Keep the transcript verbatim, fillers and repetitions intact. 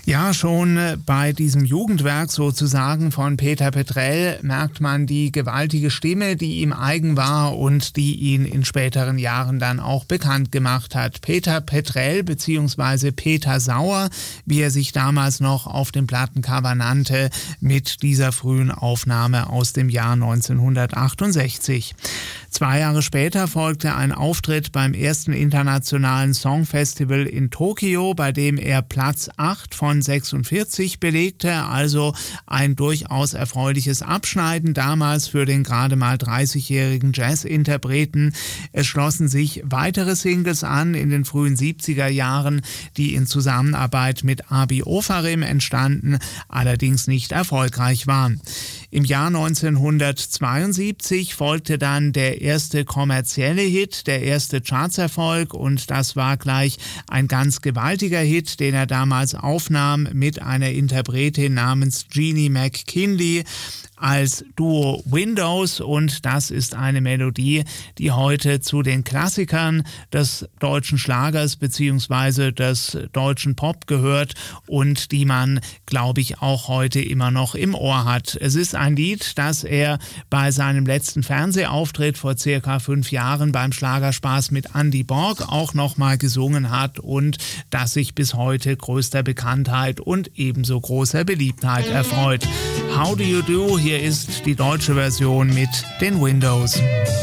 Ja, schon bei diesem Jugendwerk sozusagen von Peter Petrell merkt man die gewaltige Stimme, die ihm eigen war und die ihn in späteren Jahren dann auch bekannt gemacht hat. Peter Petrell bzw. Peter Sauer, wie er sich damals noch auf dem Plattencover nannte, mit dieser frühen Aufnahme aus dem Jahr neunzehnhundertachtundsechzig. Zwei Jahre später folgte ein Auftritt beim ersten internationalen Songfestival in Tokio, bei dem er Platz acht von sechsundvierzig belegte, also ein durchaus erfreuliches Abschneiden damals für den gerade mal dreißigjährigen Jazzinterpreten. Es schlossen sich weitere Singles an in den frühen siebziger Jahren, die in Zusammenarbeit mit Abi Ofarim entstanden, allerdings nicht erfolgreich waren. Im Jahr neunzehnhundertzweiundsiebzig folgte dann der erste kommerzielle Hit, der erste Chartserfolg, und das war gleich ein ganz gewaltiger Hit, den er damals aufnahm mit einer Interpretin namens Jeannie McKinley als Duo Windows, und das ist eine Melodie, die heute zu den Klassikern des deutschen Schlagers bzw. des deutschen Pop gehört und die man, glaube ich, auch heute immer noch im Ohr hat. Es ist ein Lied, das er bei seinem letzten Fernsehauftritt vor circa fünf Jahren beim Schlagerspaß mit Andy Borg auch nochmal gesungen hat und das sich bis heute größter Bekanntheit und ebenso großer Beliebtheit erfreut. How Do You Do? Hier ist die deutsche Version mit den Windows.